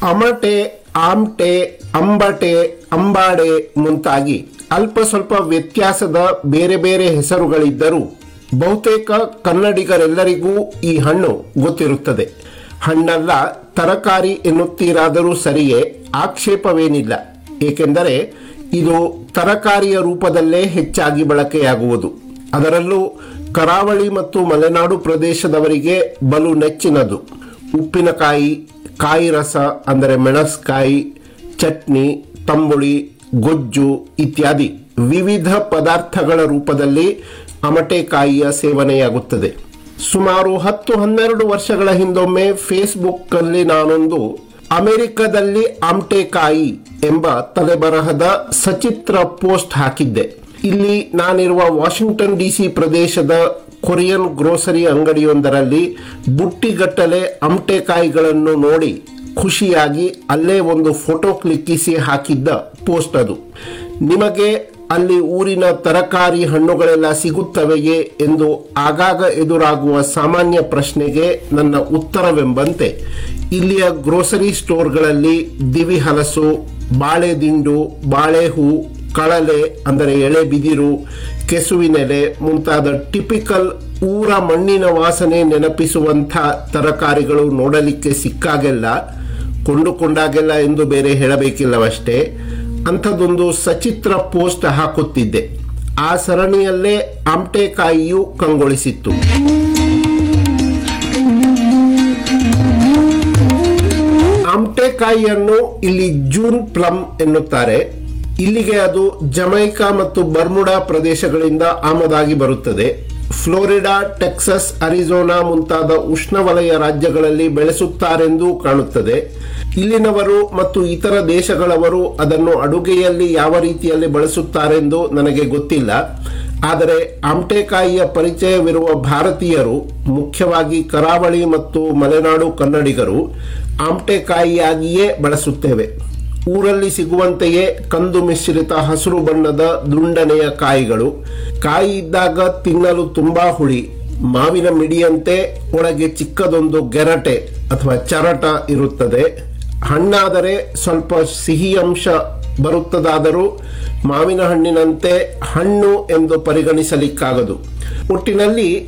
ಅಮಟೆ, ಆಮ್ಟೆ, ಅಂಬಟೆ, ಅಂಬಾಡೆ ಮುಂತಾಗಿ ಅಲ್ಪ ಸ್ವಲ್ಪ ವ್ಯತ್ಯಾಸದ ಬೇರೆ ಬೇರೆ ಹೆಸರುಗಳಿದ್ದರೂ ಬಹುತೇಕ ಕನ್ನಡಿಗರೆಲ್ಲರಿಗೂ ಈ ಹಣ್ಣು ಗೊತ್ತಿರುತ್ತದೆ. ಹಣ್ಣಲ್ಲ, ತರಕಾರಿ ಎನ್ನುತ್ತೀರಾದರೂ ಸರಿಯೇ, ಆಕ್ಷೇಪವೇನಿಲ್ಲ. ಏಕೆಂದರೆ ಇದು ತರಕಾರಿಯ ರೂಪದಲ್ಲೇ ಹೆಚ್ಚಾಗಿ ಬಳಕೆಯಾಗುವುದು. ಅದರಲ್ಲೂ ಕರಾವಳಿ ಮತ್ತು ಮಲೆನಾಡು ಪ್ರದೇಶದವರಿಗೆ ಬಲು ನೆಚ್ಚಿನದು. ಉಪ್ಪಿನಕಾಯಿ, ಕಾಯಿ ರಸ ಅಂದರೆ ಮೆಣಸ್ಕಾಯಿ, ಚಟ್ನಿ, ತಂಬುಳಿ, ಗೊಜ್ಜು ಇತ್ಯಾದಿ ವಿವಿಧ ಪದಾರ್ಥಗಳ ರೂಪದಲ್ಲಿ ಅಮಟೆಕಾಯಿಯ ಸೇವನೆಯಾಗುತ್ತದೆ. ಸುಮಾರು 10-12 ವರ್ಷಗಳ ಹಿಂದೊಮ್ಮೆ ಫೇಸ್ಬುಕ್ನಲ್ಲಿ ನಾನೊಂದು ಅಮೆರಿಕದಲ್ಲಿ ಆಮ್ಟೆಕಾಯಿ ಎಂಬ ತಲೆಬರಹದ ಸಚಿತ್ರ ಪೋಸ್ಟ್ ಹಾಕಿದ್ದೆ. ಇಲ್ಲಿ ನಾನಿರುವ ವಾಷಿಂಗ್ಟನ್ DC ಪ್ರದೇಶದ ಕೊರಿಯನ್ ಗ್ರೋಸರಿ ಅಂಗಡಿಯೊಂದರಲ್ಲಿ ಬುಟ್ಟಿಗಟ್ಟಲೆ ಆಮ್ಟೆಕಾಯಿಗಳನ್ನು ನೋಡಿ ಖುಷಿಯಾಗಿ ಅಲ್ಲೇ ಒಂದು ಫೋಟೋ ಕ್ಲಿಕ್ಕಿಸಿ ಹಾಕಿದ್ದ ಪೋಸ್ಟ್ ಅದು. ನಿಮಗೆ ಅಲ್ಲಿ ಊರಿನ ತರಕಾರಿ ಹಣ್ಣುಗಳೆಲ್ಲ ಸಿಗುತ್ತವೆಯೇ ಎಂದು ಆಗಾಗ ಎದುರಾಗುವ ಸಾಮಾನ್ಯ ಪ್ರಶ್ನೆಗೆ ನನ್ನ ಉತ್ತರವೆಂಬಂತೆ ಇಲ್ಲಿಯ ಗ್ರೋಸರಿ ಸ್ಟೋರ್ಗಳಲ್ಲಿ ದಿವಿ ಹಲಸು, ಬಾಳೆದಿಂಡು, ಬಾಳೆಹೂ, ಕಳಲೆ ಅಂದರೆ ಎಳೆ ಬಿದಿರು, ಕೆಸುವಿನೆಲೆ ಮುಂತಾದ ಟಿಪಿಕಲ್ ಊರ ಮಣ್ಣಿನ ವಾಸನೆ ನೆನಪಿಸುವಂಥ ತರಕಾರಿಗಳು ನೋಡಲಿಕ್ಕೆ ಸಿಕ್ಕಾಗೆಲ್ಲ, ಕೊಂಡುಕೊಂಡಾಗೆಲ್ಲ ಎಂದು ಬೇರೆ ಹೇಳಬೇಕಿಲ್ಲವಷ್ಟೇ, ಅಂಥದ್ದೊಂದು ಸಚಿತ್ರ ಪೋಸ್ಟ್ ಹಾಕುತ್ತಿದ್ದೆ. ಆ ಸರಣಿಯಲ್ಲೇ ಆಮ್ಟೆಕಾಯಿಯು ಕಂಗೊಳಿಸಿತ್ತು. ಆಮ್ಟೆಕಾಯಿಯನ್ನು ಇಲ್ಲಿ ಜೂನ್ ಪ್ಲಮ್ ಎನ್ನುತ್ತಾರೆ. ಇಲ್ಲಿಗೆ ಅದು ಜಮೈಕಾ ಮತ್ತು ಬರ್ಮುಡಾ ಪ್ರದೇಶಗಳಿಂದ ಆಮದಾಗಿ ಬರುತ್ತದೆ. ಫ್ಲೋರಿಡಾ, ಟೆಕ್ಸಸ್, ಅರಿಜೋನಾ ಮುಂತಾದ ಉಷ್ಣವಲಯ ರಾಜ್ಯಗಳಲ್ಲಿ ಬೆಳೆಸುತ್ತಾರೆಂದೂ ಕಾಣುತ್ತದೆ. ಇಲ್ಲಿನವರು ಮತ್ತು ಇತರ ದೇಶಗಳವರು ಅದನ್ನು ಅಡುಗೆಯಲ್ಲಿ ಯಾವ ರೀತಿಯಲ್ಲಿ ಬಳಸುತ್ತಾರೆಂದು ನನಗೆ ಗೊತ್ತಿಲ್ಲ. ಆದರೆ ಆಮ್ಟೆಕಾಯಿಯ ಪರಿಚಯವಿರುವ ಭಾರತೀಯರು, ಮುಖ್ಯವಾಗಿ ಕರಾವಳಿ ಮತ್ತು ಮಲೆನಾಡು ಕನ್ನಡಿಗರು, ಆಮ್ಟೆಕಾಯಿಯಾಗಿಯೇ ಬಳಸುತ್ತೇವೆ. ಊರಲ್ಲಿ ಸಿಗುವಂತೆಯೇ ಕಂದು ಮಿಶ್ರಿತ ಹಸಿರು ಬಣ್ಣದ ದುಂಡನೆಯ ಕಾಯಿಗಳು. ಕಾಯಿ ಇದ್ದಾಗ ತಿನ್ನಲು ತುಂಬಾ ಹುಳಿ, ಮಾವಿನ ಮಿಡಿಯಂತೆ ಒಳಗೆ ಚಿಕ್ಕದೊಂದು ಗೆರಟೆ ಅಥವಾ ಚರಟ ಇರುತ್ತದೆ. ಹಣ್ಣಾದರೆ ಸ್ವಲ್ಪ ಸಿಹಿ ಅಂಶ ಬರುತ್ತದಾದರೂ ಮಾವಿನ ಹಣ್ಣಿನಂತೆ ಹಣ್ಣು ಎಂದು ಪರಿಗಣಿಸಲಿಕ್ಕಾಗದು. ಒಟ್ಟಿನಲ್ಲಿ